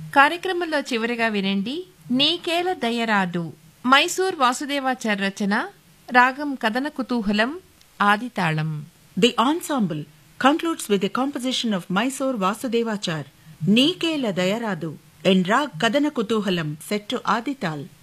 కార్యక్రమంలో చివరిగా వినండి నీకేల దయరాదు మైసూర్ వాసుదేవాచార్ రచన రాగం కదన కుతూహలం ఆదితాళం. The ensemble concludes with a composition of Mysore Vasudevachar, Neekela Dayaradu, and Rag Kadana Kutuhalam set to Adital.